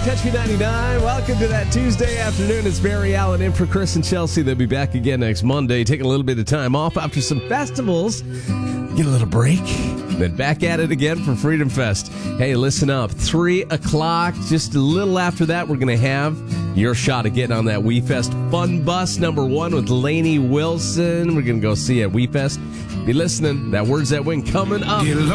Country 99. Welcome to that Tuesday afternoon. It's Barry Allen in for Chris and Chelsea. They'll be back again next Monday. Taking a little bit of time off after some festivals. Get a little break. Then back at it again for Freedom Fest. Hey, listen up. 3 o'clock, just a little after that, we're going to have your shot at getting on that WeFest Fun Bus #1 with Lainey Wilson. We're going to go see at WeFest. Be listening. That Words That Win coming up.